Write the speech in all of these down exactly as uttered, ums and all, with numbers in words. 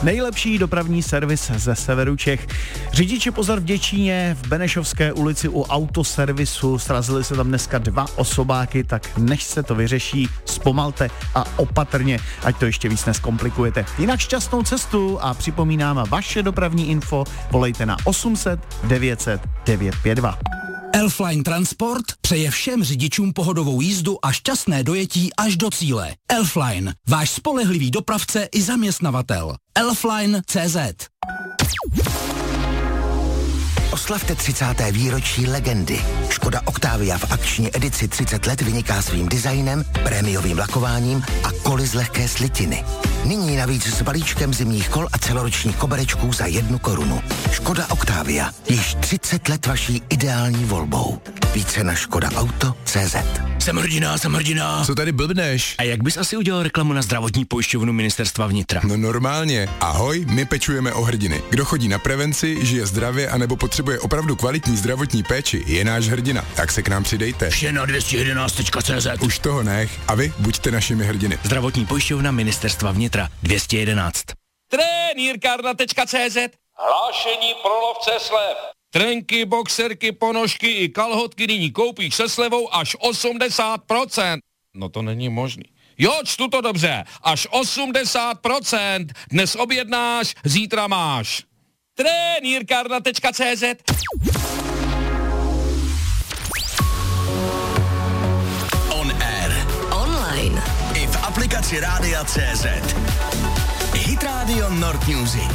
nejlepší dopravní servis ze severu Čech. Řidiči pozor v Děčíně, v Benešovské ulici u autoservisu, srazili se tam dneska dva osobáky, tak než se to vyřeší, zpomalte a opatrně, ať to ještě víc neskomplikujete. Jinak šťastnou cestu a připomínám vaše dopravní info, volejte na osm set devět set devět pět dva. Elfline Transport přeje všem řidičům pohodovou jízdu a šťastné dojetí až do cíle. Elfline, váš spolehlivý dopravce i zaměstnavatel. Elfline tečka cé zet. Oslavte třicáté výročí legendy. Škoda Octavia v akční edici třicet let vyniká svým designem, prémiovým lakováním a koly z lehké slitiny. Nyní navíc s balíčkem zimních kol a celoročních koberečků za jednu korunu. Škoda Octavia. Již třicet let vaší ideální volbou. Více na škoda auto tečka cé zet. Jsem hrdina, jsem hrdina. Co tady blbneš? A jak bys asi udělal reklamu na zdravotní pojišťovnu Ministerstva vnitra? No normálně. Ahoj, my pečujeme o hrdiny. Kdo chodí na prevenci, žije zdravě anebo potřebuje opravdu kvalitní zdravotní péči, je náš hrdina. Tak se k nám přidejte. Vše na dvě stě jedenáct tečka cé zet. Už toho nech. A vy buďte našimi hrdiny. Zdravotní pojišťovna Ministerstva vnitra dvě stě jedenáct. Trenýrkárna tečka cé zet. Hlášení pro lovce slev. Trenky, boxerky, ponožky i kalhotky nyní koupíš se slevou až osmdesát procent. No to není možný. Jo, čtu to dobře. Až osmdesát procent. Dnes objednáš, zítra máš. Trenýrkárna tečka cé zet. On air. Online. I v aplikaci Rádia tečka cé zet. Hit Radio Nord Music.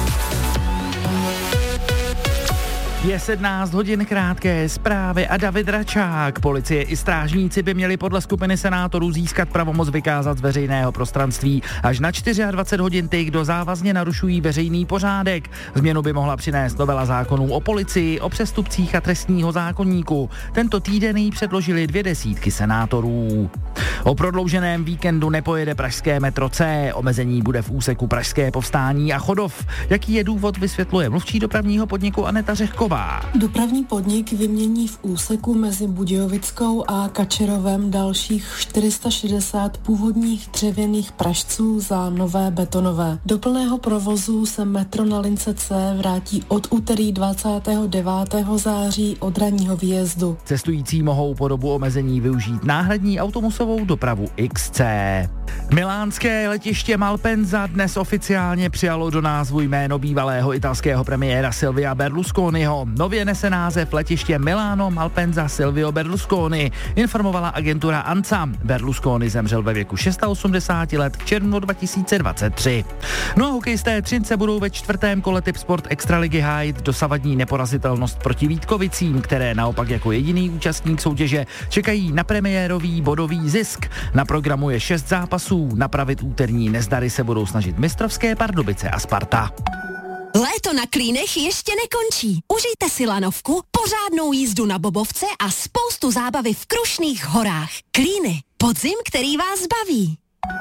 Je sedmnáct hodin, krátké zprávy a David Račák. Policie i strážníci by měli podle skupiny senátorů získat pravomoc vykázat z veřejného prostranství až na dvacet čtyři hodin ty, kdo závazně narušují veřejný pořádek. Změnu by mohla přinést novela zákonů o policii, o přestupcích a trestního zákoníku. Tento týden jí předložili dvě desítky senátorů. O prodlouženém víkendu nepojede pražské metro C. Omezení bude v úseku Pražské Povstání a Chodov. Jaký je důvod, vysvětluje mluvčí dopravního podniku Aneta Řehková. Dopravní podnik vymění v úseku mezi Budějovickou a Kačerovem dalších čtyři sta šedesát původních dřevěných pražců za nové betonové. Do plného provozu se metro na lince C vrátí od úterý dvacátého devátého září od ranního výjezdu. Cestující mohou po dobu omezení využít náhradní autobusovou dopravu iks cé. Milánské letiště Malpensa dnes oficiálně přijalo do názvu jméno bývalého italského premiéra Silvia Berlusconiho. Nově nese název letiště Milano Malpensa Silvio Berlusconi, informovala agentura ANSA. Berlusconi zemřel ve věku osmdesáti šesti let v červnu dva tisíce dvacet tři. No a hokejisté Třince budou ve čtvrtém kole Tipsport Extraligy hájit dosavadní neporazitelnost proti Vítkovicím, které naopak jako jediný účastník soutěže čekají na premiérový bodový zisk. Na programu je šest zápasů, napravit úterní nezdary se budou snažit mistrovské Pardubice a Sparta. Léto na Klínech ještě nekončí. Užijte si lanovku, pořádnou jízdu na bobovce a spoustu zábavy v Krušných horách. Klíny. Podzim, který vás baví.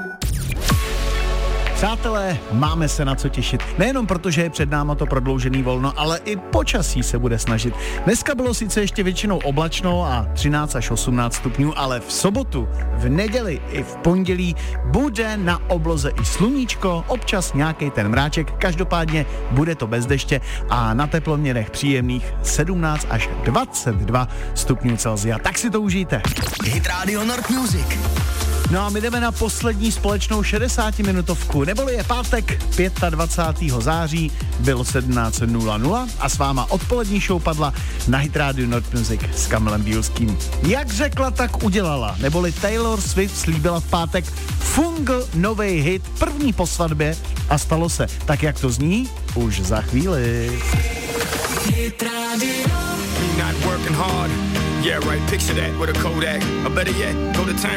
Přátelé, máme se na co těšit. Nejenom proto, že je před náma to prodloužený volno, ale i počasí se bude snažit. Dneska bylo sice ještě většinou oblačno a třináct až osmnáct stupňů, ale v sobotu, v neděli i v pondělí bude na obloze i sluníčko, občas nějaký ten mráček, každopádně bude to bez deště a na teploměrech příjemných sedmnáct až dvacet dva stupňů Celsia. Tak si to užijte. Hit Radio Nord Music. No a my jdeme na poslední společnou šedesátiminutovku, neboli je pátek dvacátého pátého září, bylo sedmnáct nula nula a s váma odpolední show padla na Hit Radio Nord Music s Kamilem Bílským. Jak řekla, tak udělala, neboli Taylor Swift slíbila v pátek fungl novej hit, první po svatbě a stalo se. Tak jak to zní? Už za chvíli. Hit Radio. Not working hard. Yeah, right, picture that with a Kodak. Or better yet, go to town.